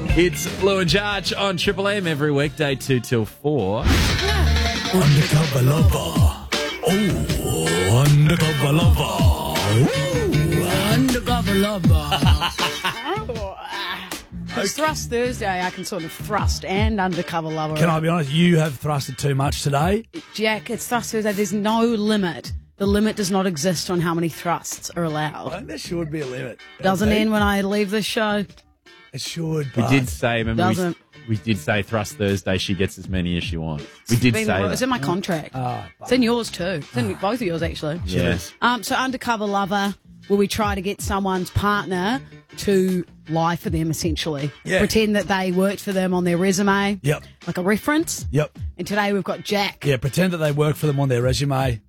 It's Lou and Jarch on Triple M every weekday, 2 till 4. Undercover lover. Oh, undercover lover. Ooh, Undercover lover. It's Thrust Thursday. I can sort of thrust and undercover lover. Can I be honest? You have thrusted too much today. Jack, it's Thrust Thursday. There's no limit. The limit does not exist on how many thrusts are I allowed. think there should be a limit. Doesn't Okay? end when I leave the show. It should. We but- did say, remember, Doesn't. we did say Thrust Thursday, she gets as many as she wants. We did say It's that. in my contract. Ah, It's in yours too. It's in both of yours, actually. Yes. So undercover lover, where we try to get someone's partner to lie for them, essentially. Yeah. Pretend that they worked for them on their resume. Yep. Like a reference. Yep. And today we've got Jack. Yeah, pretend that they work for them on their resume.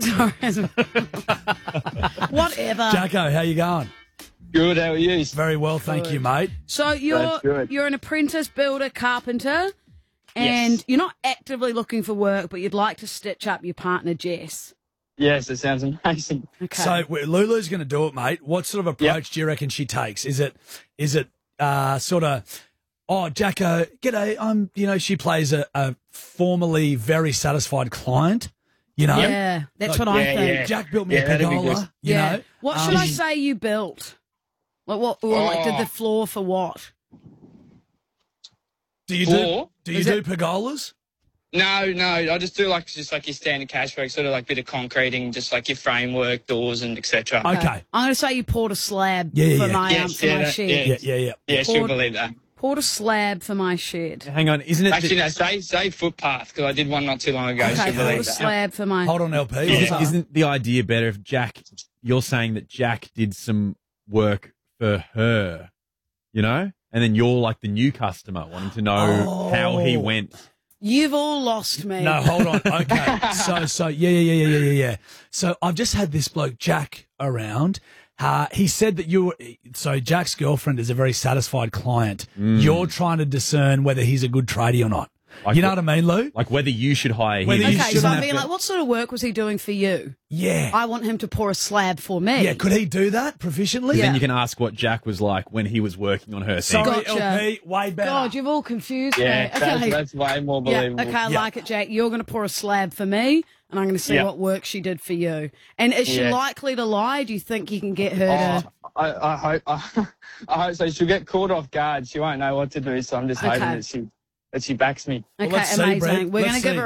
Whatever. Jacko, how you going? Good, how are you? Very well, thank you, mate. So That's you're good. an apprentice builder carpenter, and Yes. you're not actively looking for work, but you'd like to stitch up your partner Jess. Yes, it sounds amazing. Okay. So Lulu's going to do it, mate. What sort of approach do you reckon she takes? Is it sort of, oh, Jacko, g'day, she plays a formerly very satisfied client, yeah, that's what I think. yeah. Jack built me Yeah, a that'd be pergola, good. you know. What should I say you built? Like what? Or like did the floor for what? Do you Floor? do pergolas? No, I just do just like your standard cash work, sort of like bit of concreting, just like your framework, doors and etc. Okay. I'm going to say you poured a slab Yeah, for yeah. my Yes, for yeah, my that- shed. Yeah. Yeah, she'll believe that. Poured a slab for my shed. Hang on, isn't it? Actually, no, say footpath, because I did one not too long ago. Okay, She'll poured a believe that. slab for my. Hold on, LP. Isn't the idea better if you're saying that Jack did some work for her, and then you're like the new customer wanting to know how he went. You've all lost me. No, hold on. Okay. So yeah. So I've just had this bloke, Jack, around. He said that Jack's girlfriend is a very satisfied client. You're trying to discern whether he's a good tradie or not. Like you know what- what I mean, Lou? Like whether you should hire him. Whether you Okay, shouldn't so I'm have being to- like, what sort of work was he doing for you? Yeah. I want him to pour a slab for me. Yeah, could he do that proficiently? Yeah. Then you can ask what Jack was like when he was working on her thing. Sorry, Gotcha. LP, way better. God, you've all confused Yeah, me. Okay. that's way more Yeah, believable. okay, I like it, Jack. You're going to pour a slab for me, and I'm going to see Yeah. what work she did for you. And is she Yeah. likely to lie? Do you think you can get her to... I hope I hope so. She'll get caught off guard. She won't know what to do, so I'm just hoping Okay. that she backs me. Okay, let's see, amazing. Brent. We're Let's going to give see. her